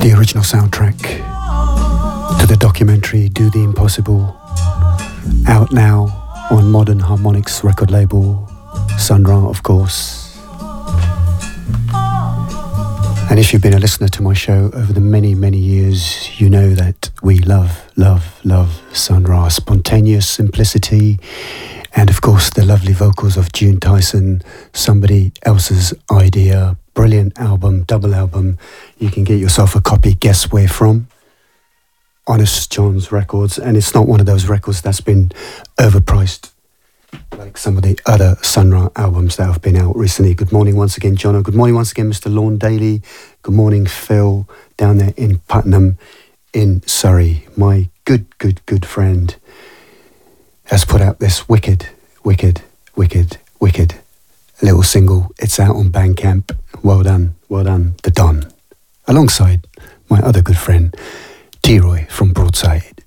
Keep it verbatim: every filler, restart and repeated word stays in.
the original soundtrack to the documentary Do the Impossible, out now on Modern Harmonics record label, Sun Ra, of course. And if you've been a listener to my show over the many, many years, you know that we love, love, love Sun Ra. Spontaneous simplicity, and of course the lovely vocals of June Tyson, somebody else's idea. Brilliant album, double album. You can get yourself a copy, guess where from? Honest John's Records, and it's not one of those records that's been overpriced like some of the other Sun Ra albums that have been out recently. Good morning once again, Jono. Good morning once again, Mister Lorne Daly. Good morning, Phil, down there in Putnam in Surrey. My good, good, good friend has put out this wicked, wicked, wicked, wicked little single. It's out on Bandcamp. Well done, well done, The Don. Alongside my other good friend, T-Roy from Broadside.